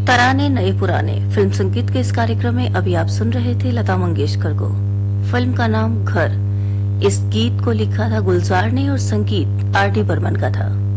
तराने नए पुराने फिल्म संगीत के इस कार्यक्रम में अभी आप सुन रहे थे लता मंगेशकर को। फिल्म का नाम घर। इस गीत को लिखा था गुलजार ने और संगीत आर डी बर्मन का था।